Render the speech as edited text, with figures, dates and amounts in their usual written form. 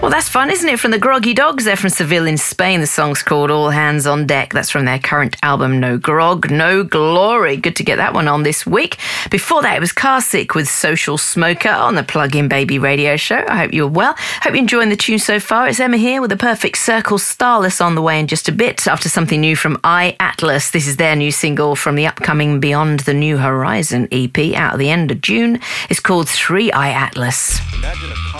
Well, that's fun, isn't it? From the Groggy Dogs. They're from Seville in Spain. The song's called All Hands on Deck. That's from their current album, No Grog, No Glory. Good to get that one on this week. Before that, it was Carsick with Social Smoker on the Plug-in Baby radio show. I hope you're well. Hope you're enjoying the tune so far. It's Emma here with a Perfect Circle Starless on the way in just a bit after something new from iAtlas. This is their new single from the upcoming Beyond the New Horizon EP out at the end of June. It's called 3 iAtlas.